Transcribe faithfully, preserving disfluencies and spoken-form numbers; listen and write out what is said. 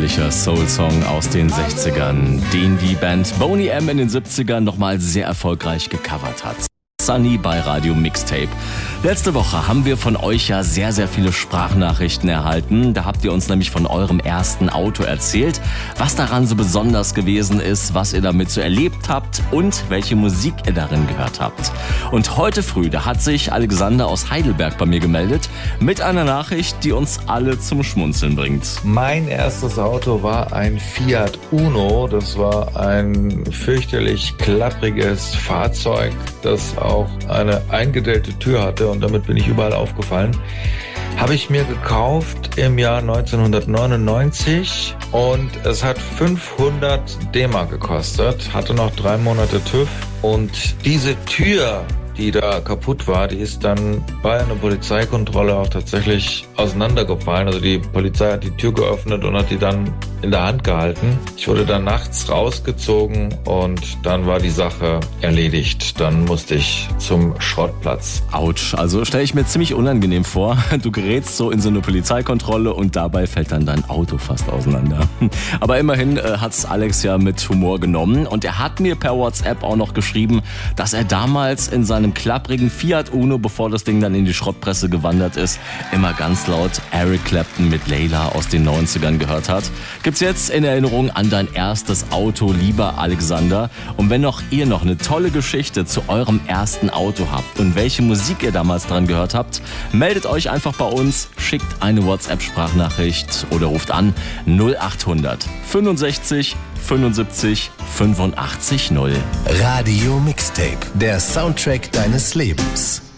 herrlicher Soul-Song aus den sechzigern, den die Band Boney M in den siebzigern nochmal sehr erfolgreich gecovert hat. Sunny bei Radio Mixtape. Letzte Woche haben wir von euch ja sehr, sehr viele Sprachnachrichten erhalten. Da habt ihr uns nämlich von eurem ersten Auto erzählt, was daran so besonders gewesen ist, was ihr damit so erlebt habt und welche Musik ihr darin gehört habt. Und heute früh, da hat sich Alexander aus Heidelberg bei mir gemeldet mit einer Nachricht, die uns alle zum Schmunzeln bringt. Mein erstes Auto war ein Fiat Uno. Das war ein fürchterlich klappriges Fahrzeug, das auch eine eingedellte Tür hatte und damit bin ich überall aufgefallen. Habe ich mir gekauft im Jahr neunzehnhundertneunundneunzig und es hat fünfhundert D-Mark gekostet, hatte noch drei Monate TÜV und diese Tür, die da kaputt war, die ist dann bei einer Polizeikontrolle auch tatsächlich auseinandergefallen. Also die Polizei hat die Tür geöffnet und hat die dann in der Hand gehalten. Ich wurde dann nachts rausgezogen und dann war die Sache erledigt. Dann musste ich zum Schrottplatz. Autsch, also stelle ich mir ziemlich unangenehm vor. Du gerätst so in so eine Polizeikontrolle und dabei fällt dann dein Auto fast auseinander. Aber immerhin äh, hat's Alex ja mit Humor genommen und er hat mir per WhatsApp auch noch geschrieben, dass er damals in seinem klapprigen Fiat Uno, bevor das Ding dann in die Schrottpresse gewandert ist, immer ganz laut Eric Clapton mit Layla aus den neunzigern gehört hat. Gibt's jetzt in Erinnerung an dein erstes Auto, lieber Alexander. Und wenn noch ihr noch eine tolle Geschichte zu eurem ersten Auto habt und welche Musik ihr damals dran gehört habt, meldet euch einfach bei uns, schickt eine WhatsApp-Sprachnachricht oder ruft an null achthundert fünfundsechzig fünfundsiebzig fünfundachtzig null. Radio Mixtape, der Soundtrack deines Lebens.